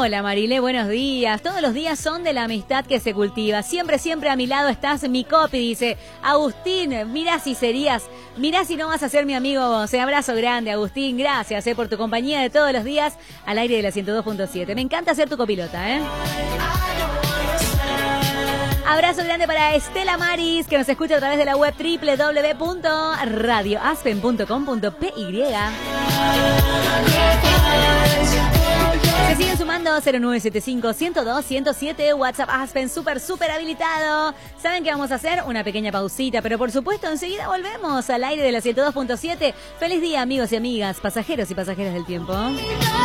Hola Marilé, buenos días. Todos los días son de la amistad que se cultiva. Siempre, siempre a mi lado estás mi copy, dice Agustín. Mirá si no vas a ser mi amigo vos. Abrazo grande, Agustín. Gracias por tu compañía de todos los días al aire de la 102.7. Me encanta ser tu copilota, Abrazo grande para Estela Maris, que nos escucha a través de la web www.radioaspen.com.py. Se siguen sumando 0975-102-107, WhatsApp Aspen, súper habilitado. ¿Saben qué vamos a hacer? Una pequeña pausita, pero por supuesto enseguida volvemos al aire de la 102.7. Feliz día, amigos y amigas, pasajeros y pasajeras del tiempo.